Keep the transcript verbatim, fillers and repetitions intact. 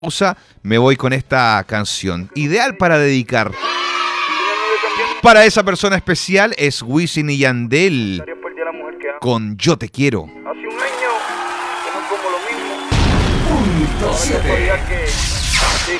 pausa, me voy con esta canción. Ideal para dedicar. Para esa persona especial es Wisin y Yandel con Yo Te Quiero. Hace un año que no como lo mismo. Punto siete. Que, sí,